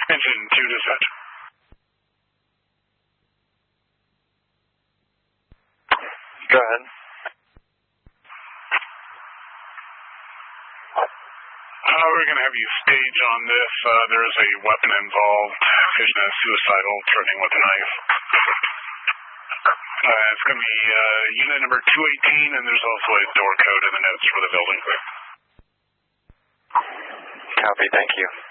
Engine 2 dispatch. Go ahead. We're going to have you stage on this. There is a weapon involved. Vision is suicidal, threatening with a knife. It's going to be unit number 218, and there's also a door code in the notes for the building. Copy, thank you.